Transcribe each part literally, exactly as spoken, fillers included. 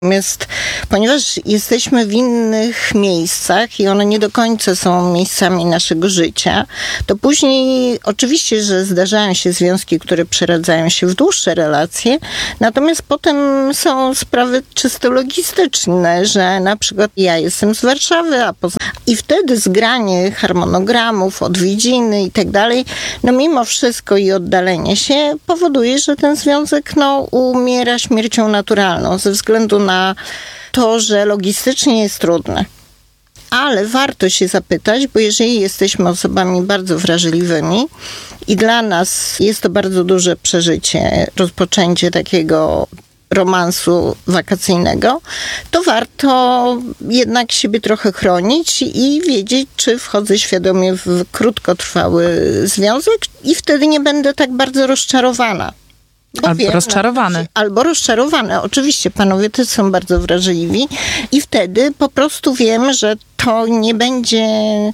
Natomiast ponieważ jesteśmy w innych miejscach i one nie do końca są miejscami naszego życia, to później oczywiście, że zdarzają się związki, które przeradzają się w dłuższe relacje, natomiast potem są sprawy czysto logistyczne, że na przykład ja jestem z Warszawy, a poza... i wtedy zgranie harmonogramów, odwiedziny i tak dalej, no mimo wszystko i oddalenie się powoduje, że ten związek no umiera śmiercią naturalną ze względu na na to, że logistycznie jest trudne. Ale warto się zapytać, bo jeżeli jesteśmy osobami bardzo wrażliwymi i dla nas jest to bardzo duże przeżycie, rozpoczęcie takiego romansu wakacyjnego, to warto jednak siebie trochę chronić i wiedzieć, czy wchodzę świadomie w krótkotrwały związek i wtedy nie będę tak bardzo rozczarowana. Bo albo wiem, rozczarowany. Albo rozczarowane. Oczywiście panowie też są bardzo wrażliwi i wtedy po prostu wiem, że to nie będzie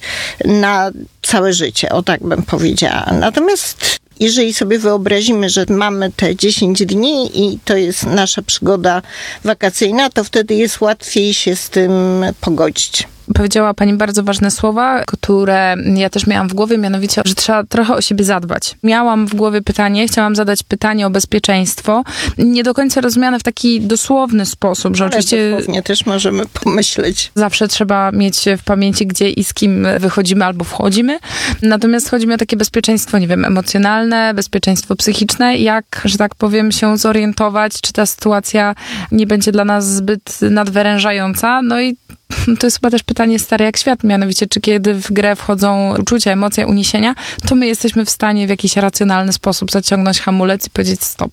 na całe życie, o tak bym powiedziała. Natomiast jeżeli sobie wyobrazimy, że mamy te dziesięć dni i to jest nasza przygoda wakacyjna, to wtedy jest łatwiej się z tym pogodzić. Powiedziała pani bardzo ważne słowa, które ja też miałam w głowie, mianowicie, że trzeba trochę o siebie zadbać. Miałam w głowie pytanie, chciałam zadać pytanie o bezpieczeństwo. Nie do końca rozumiane w taki dosłowny sposób, że ale oczywiście... dosłownie też możemy pomyśleć. Zawsze trzeba mieć w pamięci, gdzie i z kim wychodzimy albo wchodzimy. Natomiast chodzi mi o takie bezpieczeństwo, nie wiem, emocjonalne, bezpieczeństwo psychiczne. Jak, że tak powiem, się zorientować, czy ta sytuacja nie będzie dla nas zbyt nadwyrężająca. No i to jest chyba też pytanie stare jak świat, mianowicie, czy kiedy w grę wchodzą uczucia, emocje, uniesienia, to my jesteśmy w stanie w jakiś racjonalny sposób zaciągnąć hamulec i powiedzieć stop.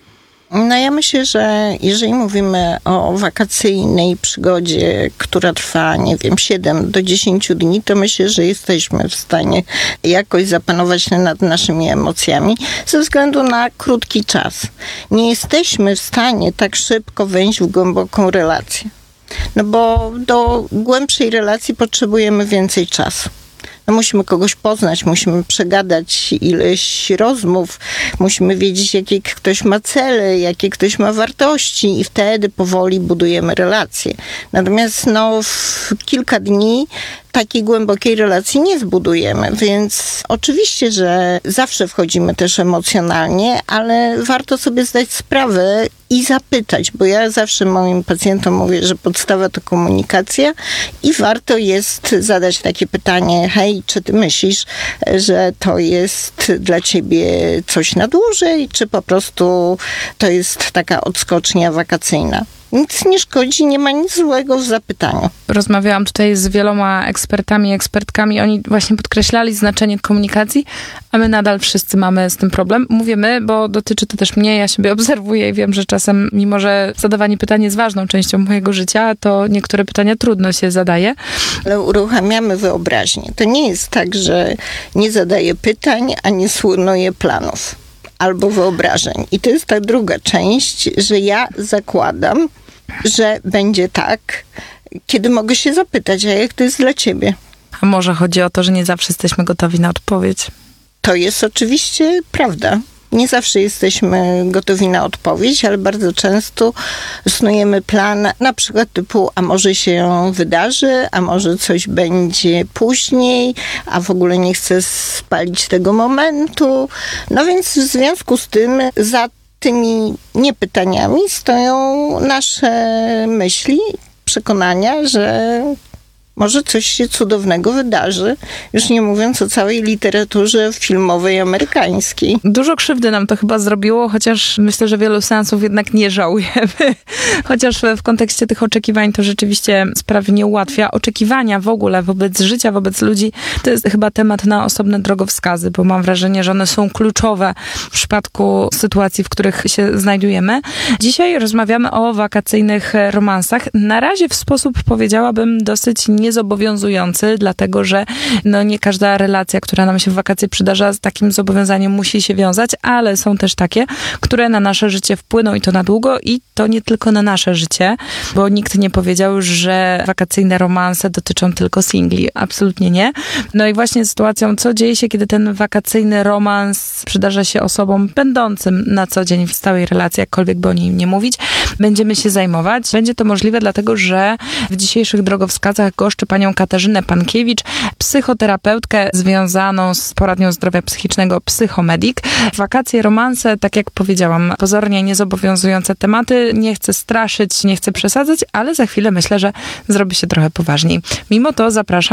No ja myślę, że jeżeli mówimy o wakacyjnej przygodzie, która trwa, nie wiem, siedem do dziesięciu dni, to myślę, że jesteśmy w stanie jakoś zapanować nad naszymi emocjami ze względu na krótki czas. Nie jesteśmy w stanie tak szybko wejść w głęboką relację. No bo do głębszej relacji potrzebujemy więcej czasu. No musimy kogoś poznać, musimy przegadać ileś rozmów, musimy wiedzieć, jakie ktoś ma cele, jakie ktoś ma wartości i wtedy powoli budujemy relacje. Natomiast no, w kilka dni takiej głębokiej relacji nie zbudujemy, więc oczywiście, że zawsze wchodzimy też emocjonalnie, ale warto sobie zdać sprawę i zapytać, bo ja zawsze moim pacjentom mówię, że podstawa to komunikacja i warto jest zadać takie pytanie: hej, czy ty myślisz, że to jest dla ciebie coś na dłużej, czy po prostu to jest taka odskocznia wakacyjna? Nic nie szkodzi, nie ma nic złego w zapytaniu. Rozmawiałam tutaj z wieloma ekspertami, ekspertkami. Oni właśnie podkreślali znaczenie komunikacji, a my nadal wszyscy mamy z tym problem. Mówię my, bo dotyczy to też mnie. Ja siebie obserwuję i wiem, że czasem, mimo że zadawanie pytań jest ważną częścią mojego życia, to niektóre pytania trudno się zadaje. Ale uruchamiamy wyobraźnię. To nie jest tak, że nie zadaję pytań, a nie słonuję planów albo wyobrażeń. I to jest ta druga część, że ja zakładam, że będzie tak, kiedy mogę się zapytać, a jak to jest dla ciebie? A może chodzi o to, że nie zawsze jesteśmy gotowi na odpowiedź? To jest oczywiście prawda. Nie zawsze jesteśmy gotowi na odpowiedź, ale bardzo często snujemy plan na przykład typu, a może się wydarzy, a może coś będzie później, a w ogóle nie chcę spalić tego momentu. No więc w związku z tym za tymi niepytaniami stoją nasze myśli, przekonania, że może coś się cudownego wydarzy, już nie mówiąc o całej literaturze filmowej amerykańskiej. Dużo krzywdy nam to chyba zrobiło, chociaż myślę, że wielu seansów jednak nie żałujemy. Chociaż w kontekście tych oczekiwań to rzeczywiście sprawy nie ułatwia. Oczekiwania w ogóle wobec życia, wobec ludzi, to jest chyba temat na osobne drogowskazy, bo mam wrażenie, że one są kluczowe w przypadku sytuacji, w których się znajdujemy. Dzisiaj rozmawiamy o wakacyjnych romansach. Na razie w sposób, powiedziałabym, dosyć nie niezobowiązujący, dlatego że no nie każda relacja, która nam się w wakacje przydarza, z takim zobowiązaniem musi się wiązać, ale są też takie, które na nasze życie wpłyną i to na długo i to nie tylko na nasze życie, bo nikt nie powiedział, że wakacyjne romanse dotyczą tylko singli. Absolutnie nie. No i właśnie sytuacją, co dzieje się, kiedy ten wakacyjny romans przydarza się osobom będącym na co dzień w stałej relacji, jakkolwiek by o niej nie mówić, będziemy się zajmować. Będzie to możliwe dlatego, że w dzisiejszych drogowskazach goszczę panią Katarzynę Pankiewicz, psychoterapeutkę związaną z poradnią zdrowia psychicznego Psychomedik. Wakacje, romanse, tak jak powiedziałam, pozornie niezobowiązujące tematy. Nie chcę straszyć, nie chcę przesadzać, ale za chwilę myślę, że zrobi się trochę poważniej. Mimo to zapraszam